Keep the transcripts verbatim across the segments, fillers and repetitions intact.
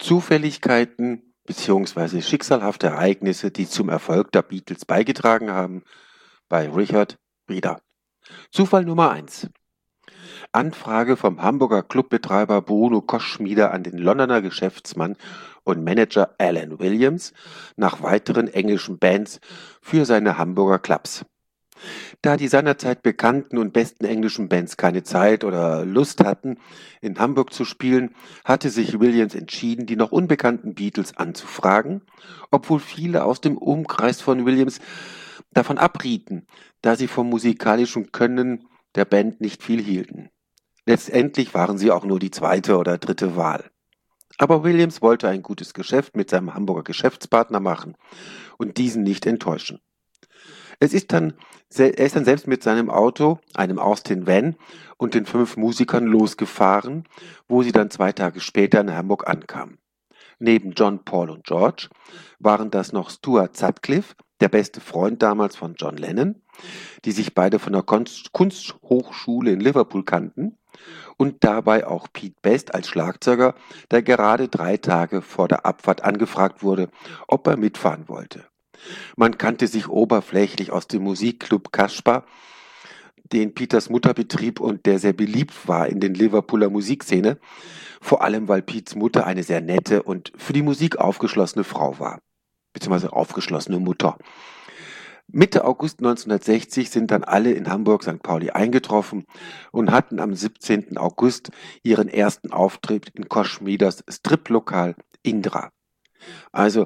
Zufälligkeiten bzw. schicksalhafte Ereignisse, die zum Erfolg der Beatles beigetragen haben, bei Richard Rieder. Zufall Nummer eins. Anfrage vom Hamburger Clubbetreiber Bruno Koschmider an den Londoner Geschäftsmann und Manager Alan Williams nach weiteren englischen Bands für seine Hamburger Clubs. Da die seinerzeit bekannten und besten englischen Bands keine Zeit oder Lust hatten, in Hamburg zu spielen, hatte sich Williams entschieden, die noch unbekannten Beatles anzufragen, obwohl viele aus dem Umkreis von Williams davon abrieten, da sie vom musikalischen Können der Band nicht viel hielten. Letztendlich waren sie auch nur die zweite oder dritte Wahl. Aber Williams wollte ein gutes Geschäft mit seinem Hamburger Geschäftspartner machen und diesen nicht enttäuschen. Es ist dann, er ist dann selbst mit seinem Auto, einem Austin Van und den fünf Musikern losgefahren, wo sie dann zwei Tage später in Hamburg ankamen. Neben John, Paul und George waren das noch Stuart Sutcliffe, der beste Freund damals von John Lennon, die sich beide von der Kunsthochschule in Liverpool kannten, und dabei auch Pete Best als Schlagzeuger, der gerade drei Tage vor der Abfahrt angefragt wurde, ob er mitfahren wollte. Man kannte sich oberflächlich aus dem Musikclub Kaspar, den Peters Mutter betrieb und der sehr beliebt war in den Liverpooler Musikszene, vor allem weil Petes Mutter eine sehr nette und für die Musik aufgeschlossene Frau war, beziehungsweise aufgeschlossene Mutter. Mitte August neunzehnhundertsechzig sind dann alle in Hamburg Sankt Pauli eingetroffen und hatten am siebzehnten August ihren ersten Auftritt in Koschmiders Striplokal Indra. Also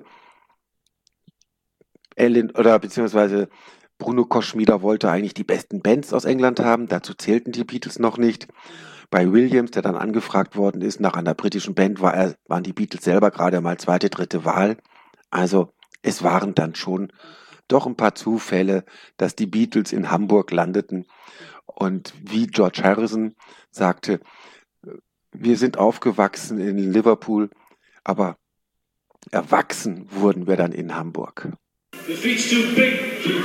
Ellen oder beziehungsweise Bruno Koschmider wollte eigentlich die besten Bands aus England haben, dazu zählten die Beatles noch nicht. Bei Williams, der dann angefragt worden ist nach einer britischen Band, war er, waren die Beatles selber gerade mal zweite, dritte Wahl. Also es waren dann schon doch ein paar Zufälle, dass die Beatles in Hamburg landeten. Und wie George Harrison sagte, wir sind aufgewachsen in Liverpool, aber erwachsen wurden wir dann in Hamburg. The feet's too big.